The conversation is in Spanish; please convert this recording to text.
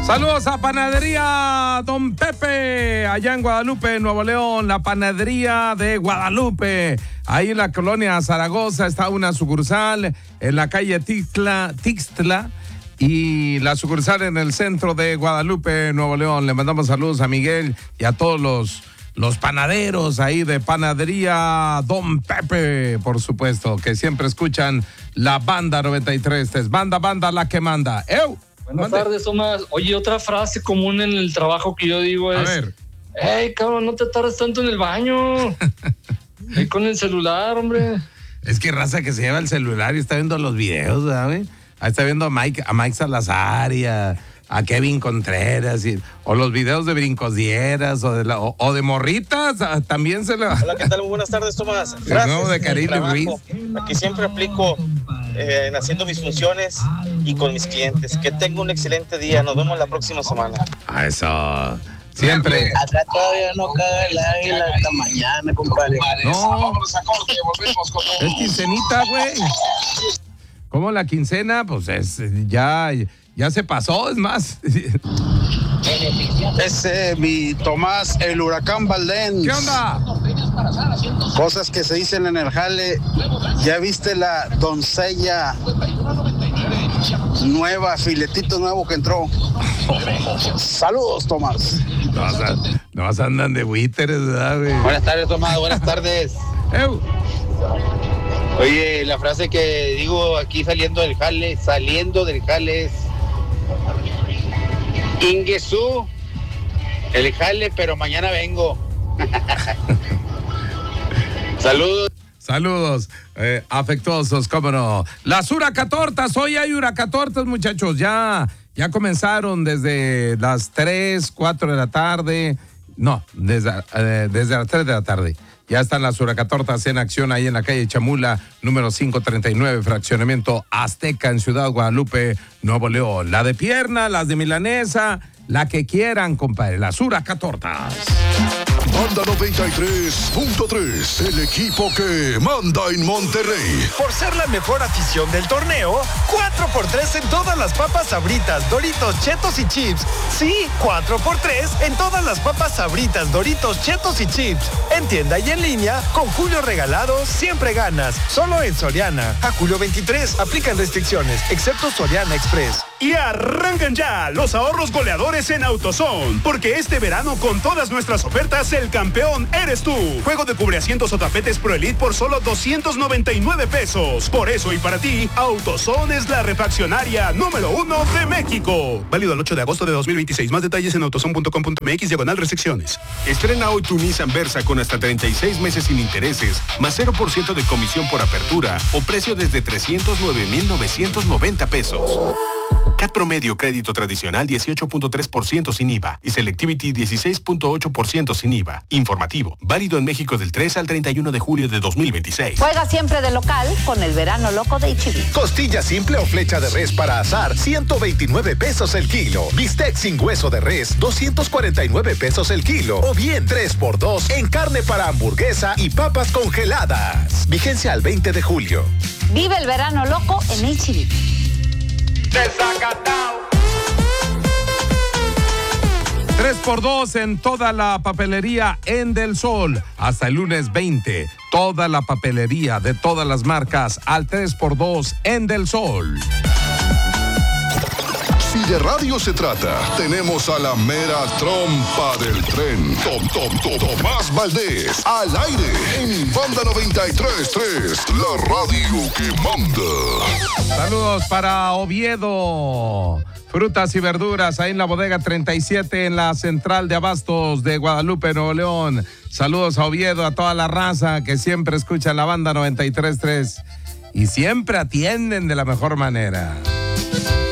Saludos a Panadería Don Pepe, allá en Guadalupe, Nuevo León, la Panadería de Guadalupe. Ahí en la colonia Zaragoza está una sucursal, en la calle Tixtla, y la sucursal en el centro de Guadalupe, Nuevo León. Le mandamos saludos a Miguel y a todos los panaderos ahí de Panadería Don Pepe, por supuesto, que siempre escuchan la banda 93. Banda, la que manda. ¡Ew! Buenas tardes, Tomás. Oye, otra frase común en el trabajo que yo digo es: a ver. ¡Ey, cabrón, no te tardes tanto en el baño! Ahí con el celular, hombre. Es que raza que se lleva el celular y está viendo los videos, ¿sabes? Ahí está viendo a Mike Salazar y a Kevin Contreras, o los videos de brincosieras o de morritas, también se le... Hola, ¿qué tal? Muy buenas tardes, Tomás. Frases de Karina Ruiz. Aquí siempre aplico en haciendo mis funciones y con mis clientes. Que tenga un excelente día. Nos vemos la próxima semana. A eso. Siempre. Acá todavía no caga el águila hasta mañana, compadre. No. Es quincenita, güey. ¿Cómo la quincena? Pues ya se pasó, es más. Ese mi Tomás, el huracán Valdén. ¿Qué onda? Cosas que se dicen en el jale. ¿Ya viste la doncella nueva, filetito nuevo que entró? Saludos, Tomás. No andan de buitres, ¿verdad, güey? Buenas tardes, Tomás, buenas tardes. Oye, la frase que digo aquí saliendo del jale es: Ingesú, el jale, pero mañana vengo. Saludos, afectuosos, cómo no. Las huracatortas, hoy hay huracatortas, muchachos, ya comenzaron desde las 3, 4 de la tarde, no, desde las 3 de la tarde. Ya están las huracatortas en acción ahí en la calle Chamula, número 539, fraccionamiento Azteca, en Ciudad Guadalupe, Nuevo León. La de pierna, las de milanesa, la que quieran, compadre, las huracatortas. Banda 93.3, el equipo que manda en Monterrey. Por ser la mejor afición del torneo, 4x3 en todas las papas Sabritas, Doritos, Chetos y Chips. Sí, 4x3 en todas las papas Sabritas, Doritos, Chetos y Chips. En tienda y en línea, con Julio Regalado, siempre ganas. Solo en Soriana. A julio 23, aplican restricciones, excepto Soriana Express. Y arrancan ya los ahorros goleadores en AutoZone, porque este verano con todas nuestras ofertas el campeón eres tú. Juego de cubreasientos o tapetes Pro Elite por solo 299 pesos. Por eso y para ti, AutoZone es la refaccionaria número 1 de México. Válido el 8 de agosto de 2026. Más detalles en autozone.com.mx/restricciones. Estrena hoy tu Nissan Versa con hasta 36 meses sin intereses, más 0% de comisión por apertura o precio desde 309,990 pesos. CAT promedio crédito tradicional 18.3% sin IVA y Selectivity 16.8% sin IVA. Informativo, válido en México del 3 al 31 de julio de 2026. Juega siempre de local con el verano loco de H-E-B. Costilla simple o flecha de res para asar, 129 pesos el kilo. Bistec sin hueso de res, 249 pesos el kilo. O bien 3x2 en carne para hamburguesa y papas congeladas. Vigencia al 20 de julio. Vive el verano loco en H-E-B. Desacatado. 3x2 en toda la papelería en Del Sol. Hasta el lunes 20. Toda la papelería de todas las marcas al 3x2 en Del Sol. Si de radio se trata, tenemos a la mera trompa del tren. Tomás Valdés, al aire, en Banda 93.3, la radio que manda. Saludos para Oviedo. Frutas y verduras, ahí en la bodega 37, en la central de abastos de Guadalupe, Nuevo León. Saludos a Oviedo, a toda la raza que siempre escucha la Banda 93.3 y siempre atienden de la mejor manera.